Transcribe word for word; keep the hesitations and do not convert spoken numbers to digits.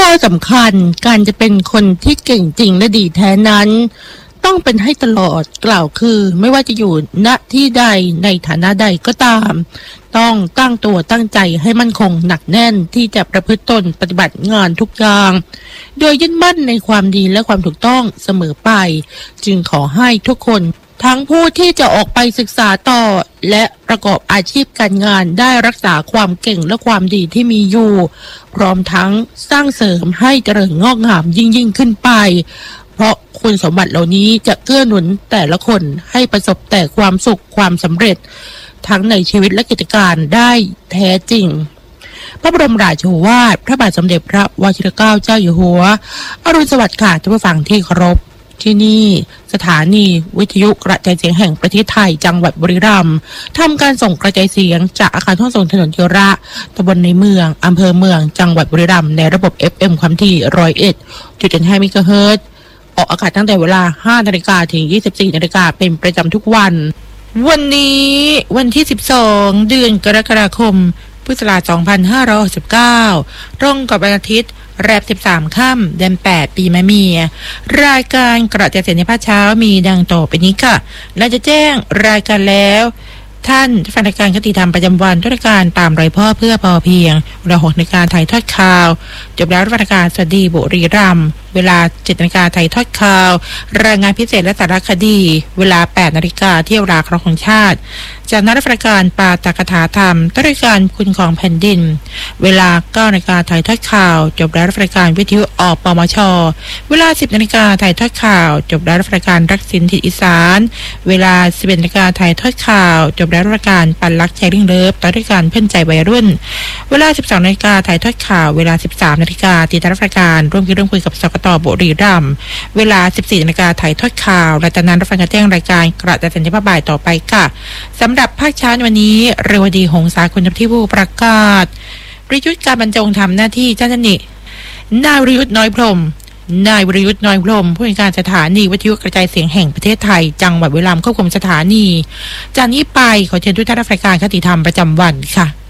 ข้อสำคัญการจะเป็นคนที่เก่งจริงและดีแท้นั้นต้องเป็นให้ตลอดกล่าวคือไม่ว่าจะอยู่ณที่ใดในฐานะใดก็ตามต้องตั้งตัวตั้งใจให้มั่นคงหนักแน่นที่จะประพฤติตนปฏิบัติงานทุกอย่างโดยยึดมั่นในความดีและความถูกต้องเสมอไปจึงขอให้ทุกคนทั้งผู้ที่จะออกไปศึกษาต่อและประกอบอาชีพการงานได้รักษาความเก่งและความดีที่มีอยู่พร้อมทั้งสร้างเสริมให้เจริญงอกงามยิ่งยิ่งขึ้นไปเพราะคุณสมบัติเหล่านี้จะเกื้อหนุนแต่ละคนให้ประสบแต่ความสุขความสำเร็จทั้งในชีวิตและกิจการได้แท้จริงพระบรมราโชวาทพระบาทสมเด็จพระวชิรเกล้าเจ้าอยู่หัวอรุณสวัสดิ์ค่ะท่านผู้ฟังที่เคารพที่นี่สถานีวิทยุกระจายเสียงแห่งประเทศไทยจังหวัดบุรีรัมย์ทำการส่งกระจายเสียงจากอาคารทุ่งส่งถนนเทียระตำบลในเมืองอำเภอเมืองจังหวัดบุรีรัมย์ในระบบ เอฟ เอ็ม ความถี่ หนึ่งร้อยเอ็ดจุดเจ็ดห้า เมกะเฮิรตซ์ออกอากาศตั้งแต่เวลา ห้านาฬิกา ถึง ยี่สิบสี่นาฬิกาเป็นประจำทุกวันวันนี้วันที่สิบสองเดือนกรกฎาคมพุทธศักราชสองพันห้าร้อยหกสิบเก้าตรงกับวันอาทิตย์แรมสิบสามค่ำเดือนแปดปีมะเมียรายการกระจายเสียงในภาคเช้ามีดังต่อไปนี้ค่ะเราจะแจ้งรายการแล้วท่านฟังรายการคติธรรมประจำวันทุกรายการตามรอยพ่อเพื่อพอเพียงเวลาหกนาฬิกาถ่ายทอดข่าวจบแล้วรายการสวัสดีบุรีรัมย์เวลาเจ็ดนาฬิกาถ่ายทอดข่าวรายงานพิเศษและสารคดีเวลาแปดนาฬิกาเที่ยวราเคราะห์ของชาติจากนั้นรายการปาตกถาธรรมทุกรายการคุณของแผ่นดินเวลาเก้านาฬิกาถ่ายทอดข่าวจบแล้วรายการวิทยุอปมชเวลาสิบนาฬิกาถ่ายทอดข่าวจบแล้วรายการรักสินถิ่นอีสานเวลาสิบเอ็ดนาฬิกาถ่ายทอดข่าวจบแล้วรายการปันรักแชร์ริ่งเลิฟต่อรายการเพื่อนใจวัยรุ่นเวลาสิบสองนาฬิกาถ่ายทอดข่าวเวลาสิบสามนาฬิกาติดตามรายการร่วมคิดร่วมคุยกับสกต.บุรีรัมย์เวลาสิบสี่นาฬิกาถ่ายทอดข่าวและจากนั้นรับฟังการแจ้งรายการกระจายเสียงในภาคบ่ายต่อไปค่ะสำหรับภาคเช้าในวันนี้เรวดีหงษาคุณที่ผู้ประกาศประยุทธ์การบรรจงทำหน้าที่เจ้าหน้าที่นายประยุทธ์น้อยพรหมนายวรยุทธ์น้อยพรหมผู้อำนวยการสถานีวิทยุกระจายเสียงแห่งประเทศไทยจังหวัดบุรีรัมย์ควบคุมสถานีจากนี้ไปขอเชิญทุกท่านรับรายการคติธรรมประจำวันค่ะ